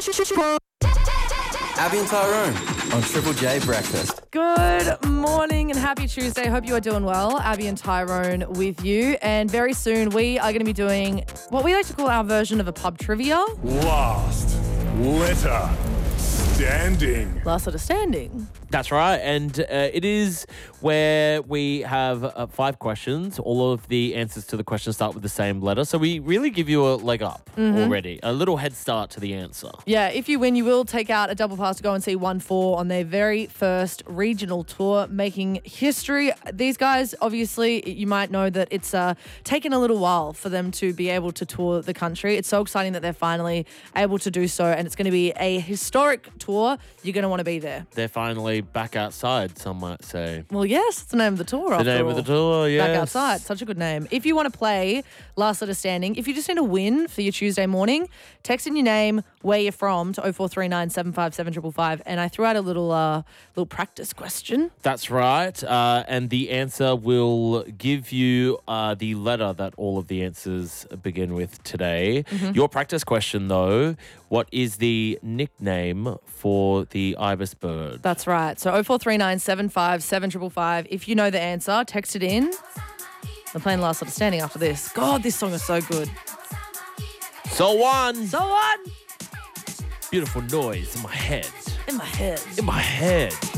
Abby and Tyrone on Triple J Breakfast. Good morning and happy Tuesday. Hope you are doing well. Abby and Tyrone with you. And very soon we are going to be doing what we like to call our version of a pub trivia. Last letter standing. Last letter standing. That's right, and it is where we have 5 questions. All of the answers to the questions start with the same letter, so we really give you a leg up already, a little head start to the answer. Yeah, if you win, you will take out a double pass to go and see 1-4 on their very first regional tour, making history. These guys, obviously, you might know that it's taken a little while for them to be able to tour the country. It's so exciting that they're finally able to do so, and it's going to be a historic tour. You're going to want to be there. They're finally back outside, some might say. Well, yes, it's the name of the tour. The name of the tour, yes. Back outside. Such a good name. If you want to play Last Letter Standing, if you just need a win for your Tuesday morning, text in your name, where you're from, to 0439 757 555. And I threw out a little practice question. That's right. And the answer will give you the letter that all of the answers begin with today. Your practice question, though, what is the nickname for the ibis bird? That's right. So 0439 757 555. If you know the answer, text it in. We're playing Last Letter Standing after this. God, this song is so good. So one. So what? Beautiful noise in my head. In my head. In my head.